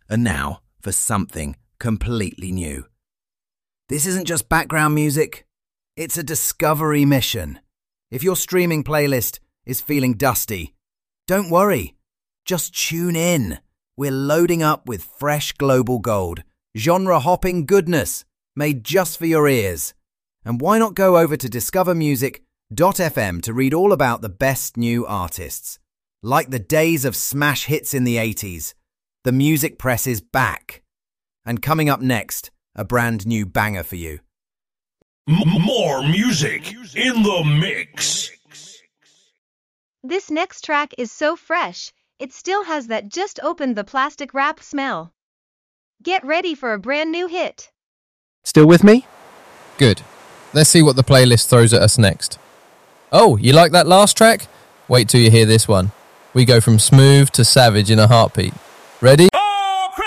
And now for something completely new. This isn't just background music, it's a discovery mission. If your streaming playlist is feeling dusty, don't worry, just tune in. We're loading up with fresh global gold, genre-hopping goodness made just for your ears. And why not go over to discovermusic.fm to read all about the best new artists. Like the days of smash hits in the 80s, the music press is back. And coming up next, a brand new banger for you. More music in the mix. This next track is so fresh, it still has that just opened the plastic wrap smell. Get ready for a brand new hit. Still with me? Good. Let's see what the playlist throws at us next. Oh, you like that last track? Wait till you hear this one. We go from smooth to savage in a heartbeat. Ready?